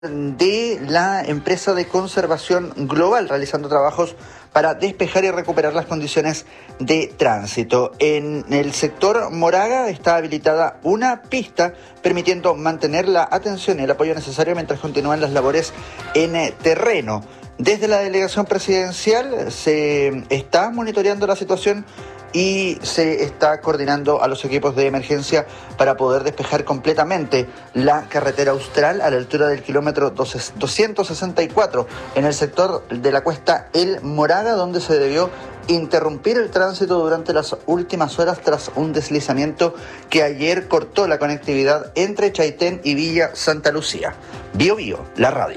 de la empresa de conservación global, realizando trabajos para despejar y recuperar las condiciones de tránsito. En el sector Moraga está habilitada una pista permitiendo mantener la atención y el apoyo necesario mientras continúan las labores en terreno. Desde la delegación presidencial se está monitoreando la situación y se está coordinando a los equipos de emergencia para poder despejar completamente la carretera austral a la altura del kilómetro 264 en el sector de la cuesta El Moraga, donde se debió interrumpir el tránsito durante las últimas horas tras un deslizamiento que ayer cortó la conectividad entre Chaitén y Villa Santa Lucía. Bio Bio, la radio.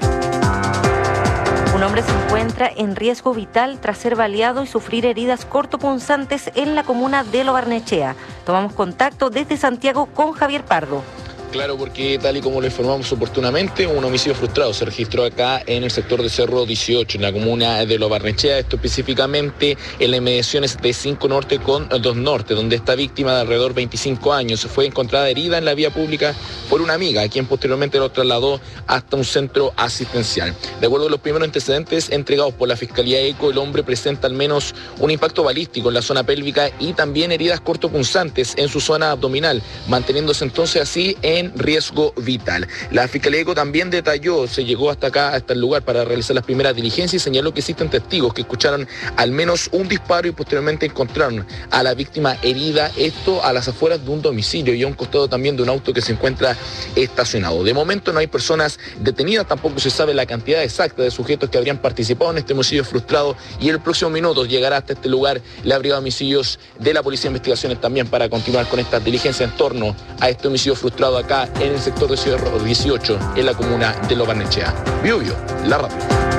Un hombre se encuentra en riesgo vital tras ser baleado y sufrir heridas cortopunzantes en la comuna de Lo Barnechea. Tomamos contacto desde Santiago con Javier Pardo. Claro, porque tal y como lo informamos oportunamente, un homicidio frustrado se registró acá en el sector de Cerro 18, en la comuna de Lo Barnechea, esto específicamente en las inmediaciones de 5 Norte con 2 Norte, donde esta víctima de alrededor 25 años fue encontrada herida en la vía pública por una amiga, quien posteriormente lo trasladó hasta un centro asistencial. De acuerdo a los primeros antecedentes entregados por la Fiscalía ECO, el hombre presenta al menos un impacto balístico en la zona pélvica y también heridas cortopunzantes en su zona abdominal, manteniéndose entonces así en riesgo vital. La Fiscalía ECO también detalló, se llegó hasta acá, hasta el lugar para realizar las primeras diligencias y señaló que existen testigos que escucharon al menos un disparo y posteriormente encontraron a la víctima herida, esto a las afueras de un domicilio y a un costado también de un auto que se encuentra estacionado. De momento no hay personas detenidas, tampoco se sabe la cantidad exacta de sujetos que habrían participado en este homicidio frustrado y en el próximo minuto llegará hasta este lugar la Brigada de Homicidios de la Policía de Investigaciones también para continuar con estas diligencias en torno a este homicidio frustrado acá en el sector de Cerro 18, en la comuna de Lo Barnechea. Bio Bio, la radio.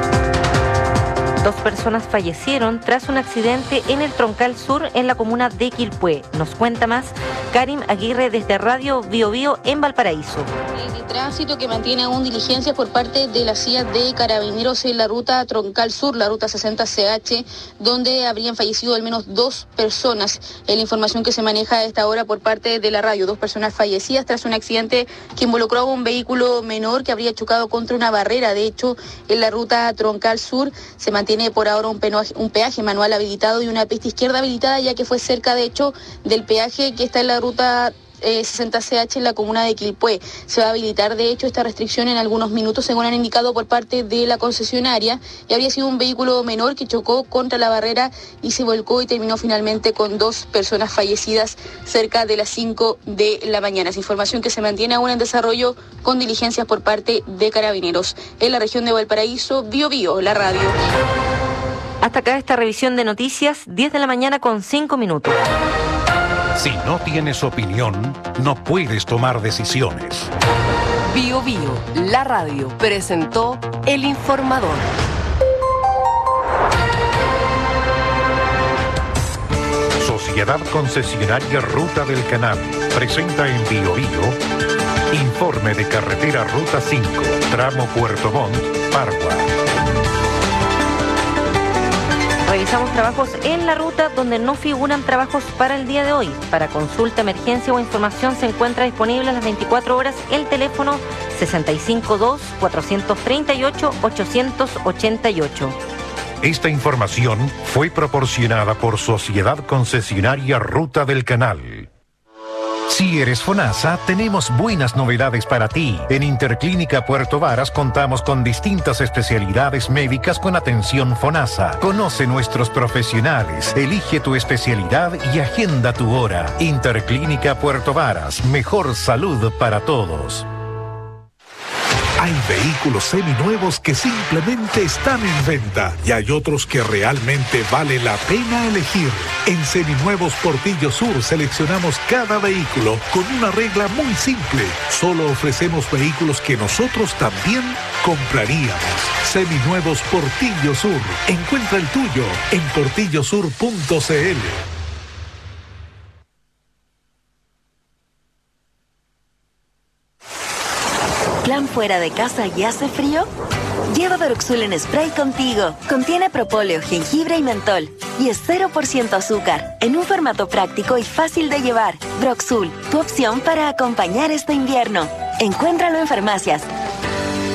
2 personas fallecieron tras un accidente en el Troncal Sur en la comuna de Quilpué. Nos cuenta más Karim Aguirre desde Radio Bio Bio en Valparaíso. El tránsito que mantiene aún diligencias por parte de la CIA de Carabineros en la ruta Troncal Sur, la ruta 60CH, donde habrían fallecido al menos 2 personas. Es la información que se maneja a esta hora por parte de la radio. 2 personas fallecidas tras un accidente que involucró a un vehículo menor que habría chocado contra una barrera. De hecho, en la ruta Troncal Sur se mantiene por ahora un peaje manual habilitado y una pista izquierda habilitada, ya que fue cerca, de hecho, del peaje que está en la ruta 60CH en la comuna de Quilpué. Se va a habilitar, de hecho, esta restricción en algunos minutos, según han indicado por parte de la concesionaria, y habría sido un vehículo menor que chocó contra la barrera y se volcó y terminó finalmente con 2 personas fallecidas cerca de las 5 de la mañana. Es información que se mantiene aún en desarrollo con diligencias por parte de Carabineros. En la región de Valparaíso, Bio Bio, la radio. Hasta acá esta revisión de noticias, 10 de la mañana con 5 minutos. Si no tienes opinión, no puedes tomar decisiones. Bio Bio, la radio, presentó El Informador. Sociedad Concesionaria Ruta del Canal presenta en Bio Bio informe de carretera Ruta 5, tramo Puerto Montt, Pargua. Revisamos trabajos en la ruta donde no figuran trabajos para el día de hoy. Para consulta, emergencia o información se encuentra disponible a las 24 horas el teléfono 652-438-888. Esta información fue proporcionada por Sociedad Concesionaria Ruta del Canal. Si eres FONASA, tenemos buenas novedades para ti. En Interclínica Puerto Varas contamos con distintas especialidades médicas con atención FONASA. Conoce nuestros profesionales, elige tu especialidad y agenda tu hora. Interclínica Puerto Varas, mejor salud para todos. Hay vehículos seminuevos que simplemente están en venta y hay otros que realmente vale la pena elegir. En Seminuevos Portillo Sur seleccionamos cada vehículo con una regla muy simple. Solo ofrecemos vehículos que nosotros también compraríamos. Seminuevos Portillo Sur. Encuentra el tuyo en portillosur.cl. ¿Plan fuera de casa y hace frío? Lleva Broxul en spray contigo. Contiene propóleo, jengibre y mentol. Y es 0% azúcar, en un formato práctico y fácil de llevar. Broxul, tu opción para acompañar este invierno. Encuéntralo en farmacias,